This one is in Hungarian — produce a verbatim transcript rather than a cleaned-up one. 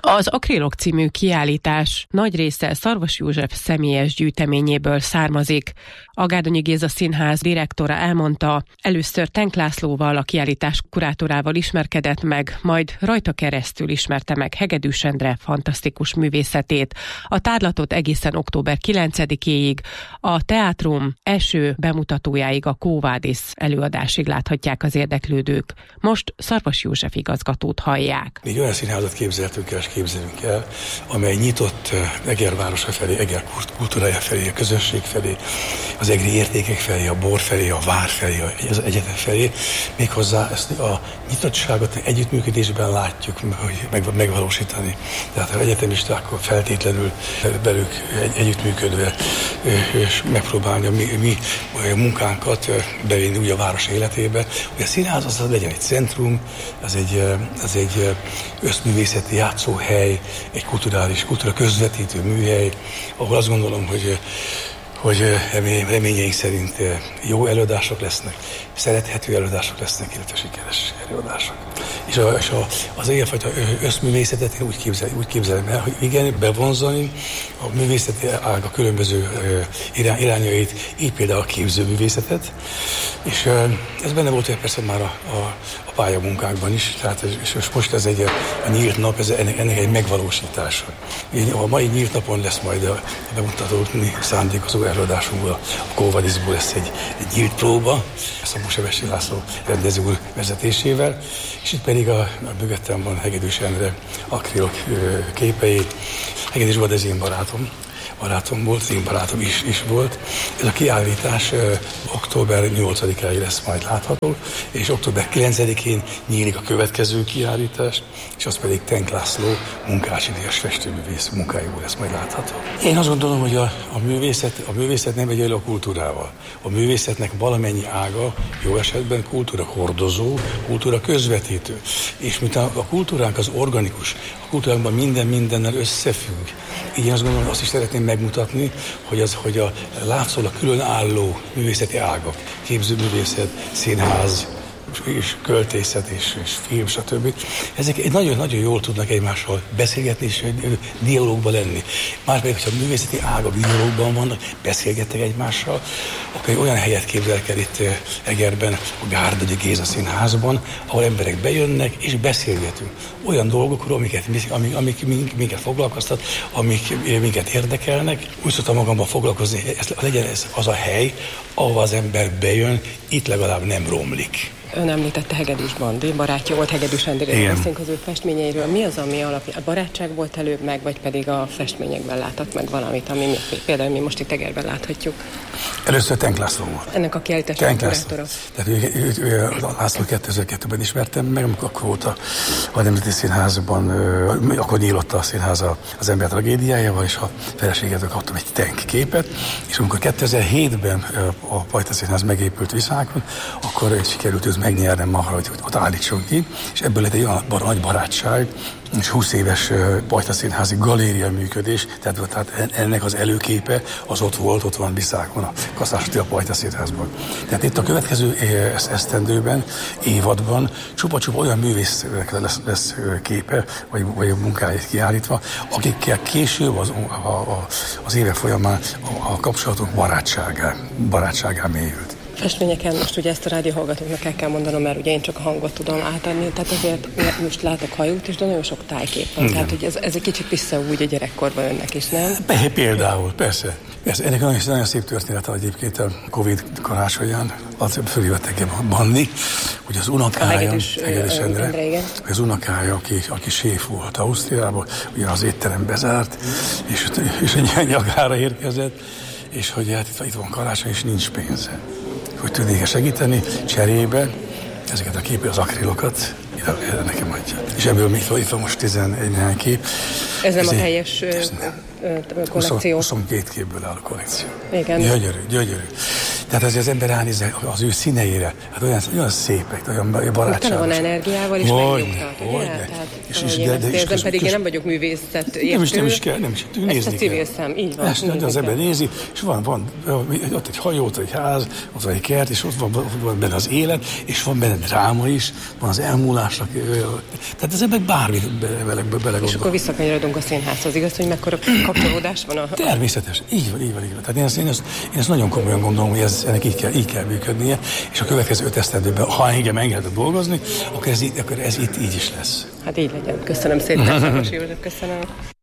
Az Akrilok című kiállítás nagy része Szarvas József személyes gyűjteményéből származik. A Gárdonyi Géza Színház direktora elmondta, először Tenk Lászlóval, a kiállítás kurátorával ismerkedett meg, majd rajta keresztül ismerte meg Hegedűs Endre fantasztikus művészetét. A tárlatot egészen október kilencedikéig, a teátrum első bemutatójáig, a Quo Vadis előadásig láthatják az érdeklődők. Most Szarvas József igazgatót hallják. Egy olyan színházat képzeltünk el, és képzelünk el, amely nyitott Eger városa felé, Eger kultúrája felé, a közösség felé, az egri értékek felé, a bor felé, a vár felé, az egyetem felé. Méghozzá ezt a nyitottságot együttműködésben látjuk, hogy megvalósítani. Tehát az egyetemistákkal feltétlenül velük együttműködve és megpróbálni a mi, mi a munkánkat bevinni úgy a város életébe, hogy a színház az legyen egy centrum, az egy, az egy összművészeti játszóhely, egy kulturális, kultúra közvetítő műhely, ahol azt gondolom, hogy hogy reményeink szerint jó előadások lesznek, szerethető előadások lesznek, illetve sikeres előadások. És, a, és a, az ilyenfajta összművészetet én úgy, képzel, úgy képzelem el, hogy igen, bevonzani a művészeti ág a különböző irány, irányait, így például a képzőművészetet, és ez benne volt persze már a, a, a pályamunkákban is, tehát és most ez egy a nyílt nap, ez ennek, ennek egy megvalósítása. A mai nyílt napon lesz majd a, a bemutatódni szándékozó előadásunkból, a Quo Vadisból lesz egy, egy nyílt próba, ezt a Musevesi László rendező úr vezetésével, és itt pedig a, a mögöttem van Hegedűs Endre akrilok képei. Hegedűs volt, ez én barátom. barátom volt, az én barátom is, is volt. Ez a kiállítás uh, október nyolcadikáig lesz majd látható, és október kilencedikén nyílik a következő kiállítás, és az pedig Tenk László munkásídias festőművész munkáiból lesz majd látható. Én azt gondolom, hogy a, a, művészet, a művészet nem egyenlő a kultúrával. A művészetnek valamennyi ága, jó esetben kultúra hordozó, kultúra közvetítő. És mint a, a kultúránk az organikus, a kultúránkban minden mindennel összefügg. Így azt gondolom, azt is szeretném megmutatni, hogy, az, hogy a látszólag különálló művészeti ágak, képzőművészet, színház, és költészet, és, és film, stb. Ezek nagyon-nagyon jól tudnak egymással beszélgetni, és dialógban lenni. Márpedig, hogyha a művészeti ágak dialógban vannak, beszélgetnek egymással, akkor olyan helyet képzelek el itt Egerben, a Gárdonyi Géza Színházban, ahol emberek bejönnek, és beszélgetünk. Olyan dolgokról, amiket, amik, amik minket foglalkoztat, amik minket érdekelnek. Úgy szoktam magamban foglalkozni, ez, legyen ez az a hely, ahol az ember bejön, itt legalább nem romlik. Ön említette Hegedűs Bandi, barátja volt Hegedűs Endréről, beszélünk az ő festményeiről. Mi az, ami alapján? A barátság volt előbb meg, vagy pedig a festményekben láthat meg valamit, ami mi, például mi most itt Egerben láthatjuk? Először Tenk László volt. Ennek a kiállításnak a kurátora. Tehát ő, ő, ő, ő, László kétezer-kettőben ismertem meg, amikor akkor volt a, a Nemzeti Színházban, ö, akkor nyílott a színház az ember tragédiájával, és a feleségetől kaptam egy Tenk képet, és amikor kétezer-hétben a Pajta Színház megépült Viszákon, akkor sikerült őt megnyernem arra, hogy ott állítson ki, és ebből lett egy olyan nagy barátság, és húsz éves Pajta Színházi galéria működés, tehát, tehát ennek az előképe az ott volt, ott van Viszákon, a Kaszás Attila Pajta Színházban. Tehát itt a következő esztendőben, évadban csupa-csupa olyan művészekre lesz, lesz képe, vagy, vagy a munkáját kiállítva, akikkel később az, a, a, az évek folyamán a, a kapcsolatunk barátságá, barátságá mélyült. Festményeken most ugye ezt a rádióhallgatóknak el kell mondanom, mert ugye én csak a hangot tudom átadni, tehát azért most látok hajót is, de nagyon sok tájkép van, tehát hogy ez, ez egy kicsit visszaúgy a gyerekkorban önnek is, nem? Például, persze. persze. Ennek nagyon, nagyon szép története egyébként a Covid karácsonyán, azért följöttek Bandi, hogy az unokája, Hegedűs Endre, hogy az unokája, aki, aki séf volt Ausztriában, ugye az étterem bezárt, és, és egy nyakára érkezett, és hogy hát itt, itt van karácsony, és nincs pénze. Hogy tudnék segíteni, cserébe ezeket a képet, az akrilokat ide nekem adja. És ebből még itt van most tizenegy néhány kép. Ez nem ez a teljes kollekció? huszonkettő képből áll a kollekció. Igen. Gyönyörű, gyönyörű. Tehát azért az ember ránézze az ő színeire, hát olyan, olyan szépek, olyan barátságos. Tele van energiával is megnyugtat, ugye? És, és, de, de, és közben pedig én nem vagyok művészet értő. Nem is, nem is kell, nem is, nézni ezt a civil szem, így van. Ezt az ember nézi, és van, van, ott egy hajó, ott egy ház, ott van egy kert, és ott van, ott van benne az élet, és van benne dráma is, van az elmúlásnak, tehát az ember bármit belegondol. És akkor visszakanyarodunk a színházhoz, igaz, hogy mekkora kapcsolódás van a... Természetes, így van, így van, így van. Tehát én ezt, én ezt, én ezt nagyon komolyan gondolom, hogy ez, ennek így kell, így kell működnie, és a következő öt esztendőben, ha engem engedett dolgozni, akkor ez, akkor ez itt így is lesz. Hát így legyen. Köszönöm szépen, Szarvasi József, köszönöm.